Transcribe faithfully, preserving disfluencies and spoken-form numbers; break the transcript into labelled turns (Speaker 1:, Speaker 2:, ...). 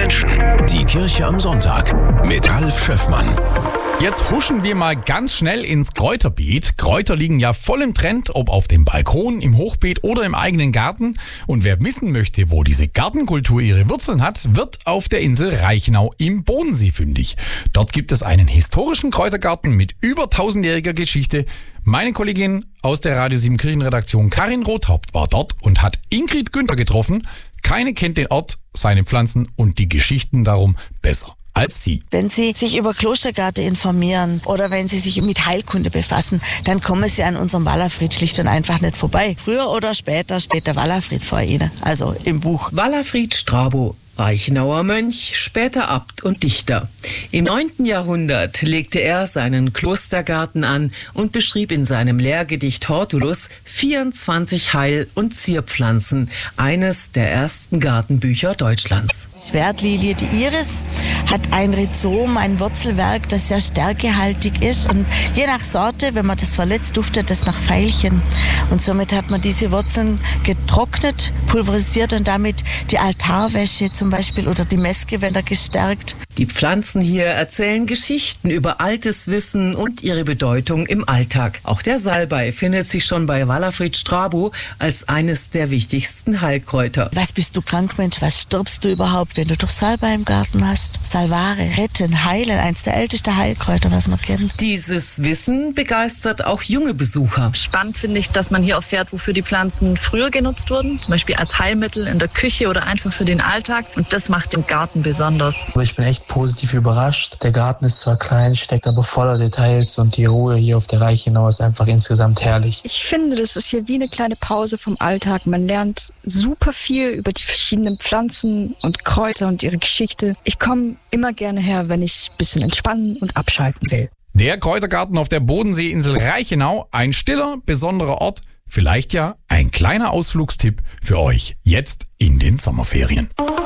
Speaker 1: Menschen. Die Kirche am Sonntag mit Ralf Schöffmann.
Speaker 2: Jetzt huschen wir mal ganz schnell ins Kräuterbeet. Kräuter liegen ja voll im Trend, ob auf dem Balkon, im Hochbeet oder im eigenen Garten. Und wer wissen möchte, wo diese Gartenkultur ihre Wurzeln hat, wird auf der Insel Reichenau im Bodensee fündig. Dort gibt es einen historischen Kräutergarten mit über tausendjähriger Geschichte. Meine Kollegin aus der Radio sieben Kirchenredaktion Karin Rothaupt war dort und hat Ingrid Günther getroffen. Keine kennt den Ort, seine Pflanzen und die Geschichten darum besser als Sie.
Speaker 3: Wenn Sie sich über Klostergärten informieren oder wenn Sie sich mit Heilkunde befassen, dann kommen Sie an unserem Wallafried schlicht und einfach nicht vorbei. Früher oder später steht der Wallafried vor Ihnen, also im Buch.
Speaker 4: Wallafried Strabo, Reichenauer Mönch, später Abt und Dichter. Im neunten Jahrhundert legte er seinen Klostergarten an und beschrieb in seinem Lehrgedicht Hortulus vierundzwanzig Heil- und Zierpflanzen, eines der ersten Gartenbücher Deutschlands.
Speaker 3: Die Schwertlilie, die Iris, hat ein Rhizom, ein Wurzelwerk, das sehr stärkehaltig ist. Und je nach Sorte, wenn man das verletzt, duftet das nach Veilchen. Und somit hat man diese Wurzeln getrocknet, pulverisiert und damit die Altarwäsche zum Beispiel oder die Messgewänder gestärkt.
Speaker 4: Die Pflanzen hier erzählen Geschichten über altes Wissen und ihre Bedeutung im Alltag. Auch der Salbei findet sich schon bei Wallafried Strabo als eines der wichtigsten Heilkräuter.
Speaker 3: Was bist du krank, Mensch? Was stirbst du überhaupt, wenn du doch Salbei im Garten hast? Salvare, retten, heilen, eins der ältesten Heilkräuter, was man kennt.
Speaker 4: Dieses Wissen begeistert auch junge Besucher.
Speaker 5: Spannend finde ich, dass man hier erfährt, wofür die Pflanzen früher genutzt wurden. Zum Beispiel als Heilmittel in der Küche oder einfach für den Alltag. Und das macht den Garten besonders.
Speaker 6: Aber ich bin echt positiv überrascht. Der Garten ist zwar klein, steckt aber voller Details und die Ruhe hier auf der Reichenau ist einfach insgesamt herrlich.
Speaker 7: Ich finde, das ist hier wie eine kleine Pause vom Alltag. Man lernt super viel über die verschiedenen Pflanzen und Kräuter und ihre Geschichte. Ich komme immer gerne her, wenn ich ein bisschen entspannen und abschalten will.
Speaker 2: Der Kräutergarten auf der Bodenseeinsel Reichenau, ein stiller, besonderer Ort, vielleicht ja ein kleiner Ausflugstipp für euch jetzt in den Sommerferien.